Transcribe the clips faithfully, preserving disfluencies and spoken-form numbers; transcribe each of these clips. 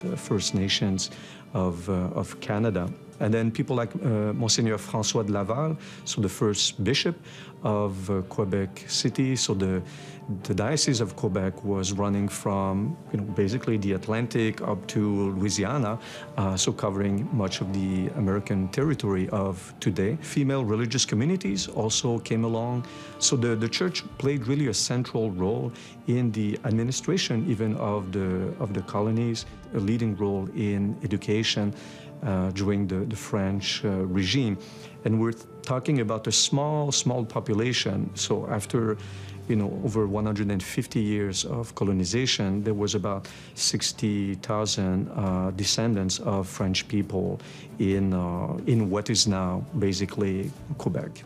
the First Nations of, uh, of Canada. And then people like uh, Monseigneur François de Laval, so the first bishop of uh, Quebec City. So the, the Diocese of Quebec was running from, you know, basically the Atlantic up to Louisiana, uh, so covering much of the American territory of today. Female religious communities also came along. So the, the church played really a central role in the administration even of the, of the colonies, a leading role in education Uh, during the, the French uh, regime. And we're talking about a small, small population. So after, you know, over one hundred fifty years of colonization, there was about sixty thousand uh, descendants of French people in, uh, in what is now basically Quebec.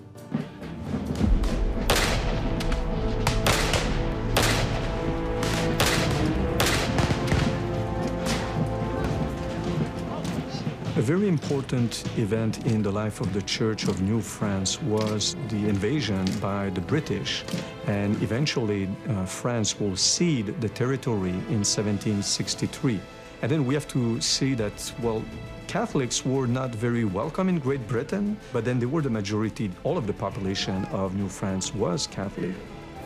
A very important event in the life of the Church of New France was the invasion by the British, and eventually uh, France will cede the territory in seventeen sixty-three. And then we have to see that, well, Catholics were not very welcome in Great Britain, but then they were the majority. All of the population of New France was Catholic.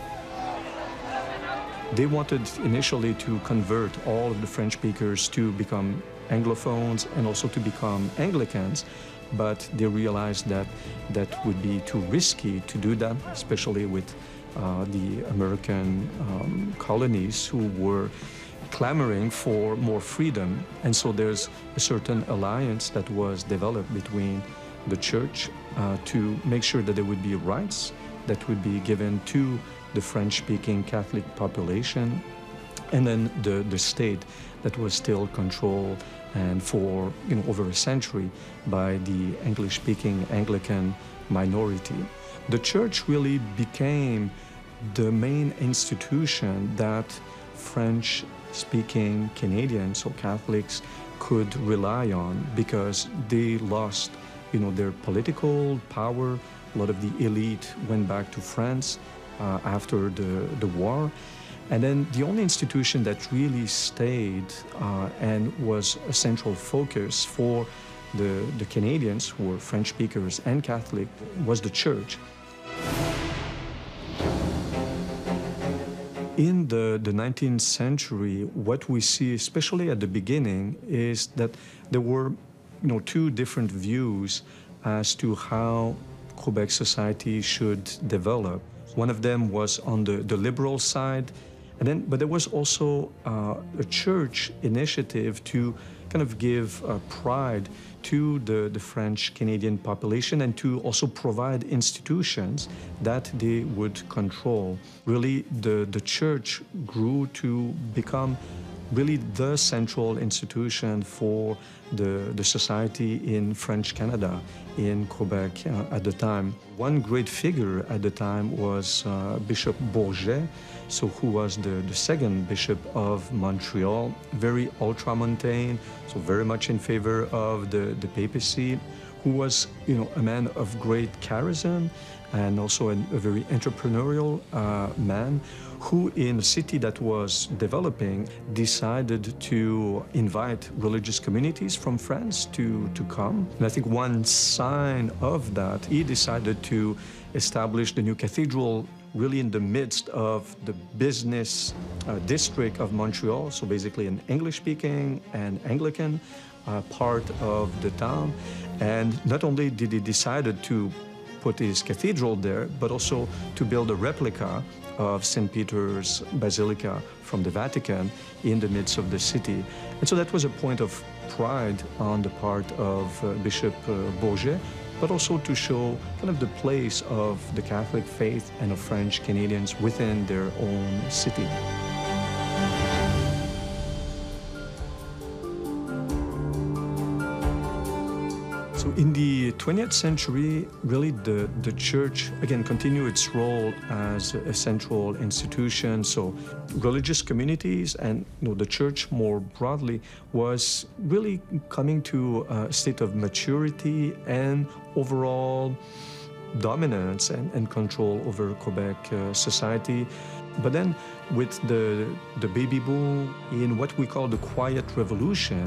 They wanted initially to convert all of the French speakers to become Anglophones and also to become Anglicans, but they realized that that would be too risky to do that, especially with uh, the American um, colonies who were clamoring for more freedom. And so there's a certain alliance that was developed between the church uh, to make sure that there would be rights that would be given to the French-speaking Catholic population, and then the, the state that was still controlled and for, you know, over a century by the English-speaking Anglican minority. The church really became the main institution that French-speaking Canadians or Catholics could rely on because they lost, you know, their political power. A lot of the elite went back to France uh, after the, the war. And then the only institution that really stayed uh, and was a central focus for the, the Canadians who were French speakers and Catholic was the church. In the, the nineteenth century, what we see, especially at the beginning, is that there were, you know, two different views as to how Quebec society should develop. One of them was on the, the liberal side. And then, but there was also uh, a church initiative to kind of give uh, pride to the, the French-Canadian population and to also provide institutions that they would control. Really, the, the church grew to become really the central institution for the, the society in French Canada, in Quebec uh, at the time. One great figure at the time was uh, Bishop Bourget, so who was the, the second bishop of Montreal, very ultramontane, so very much in favor of the, the papacy, who was, you know, a man of great charism and also an, a very entrepreneurial uh, man, who in a city that was developing decided to invite religious communities from France to, to come. And I think one sign of that, he decided to establish the new cathedral really in the midst of the business uh, district of Montreal, so basically an English-speaking and Anglican uh, part of the town. And not only did he decide to put his cathedral there, but also to build a replica of Saint Peter's Basilica from the Vatican in the midst of the city. And so that was a point of pride on the part of uh, Bishop uh, Bourget, but also to show kind of the place of the Catholic faith and of French Canadians within their own city. So in the twentieth century, really the, the church, again, continued its role as a central institution. So religious communities and, you know, the church more broadly was really coming to a state of maturity and overall dominance and, and control over Quebec uh, society. But then with the, the baby boom, in what we call the Quiet Revolution,